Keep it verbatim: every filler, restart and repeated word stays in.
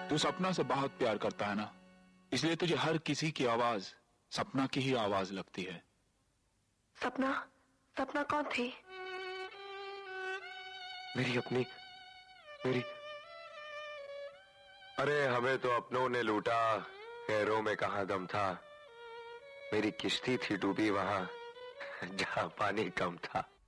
तू सपना से बहुत प्यार करता है ना, इसलिए तुझे हर किसी की आवाज सपना की ही आवाज लगती है। सपना सपना कौन थी? मेरी अपनी मेरी अरे हमें तो अपनों ने लूटा, खैरों में कहां दम था। मेरी किश्ती थी डूबी वहां जहां पानी कम था।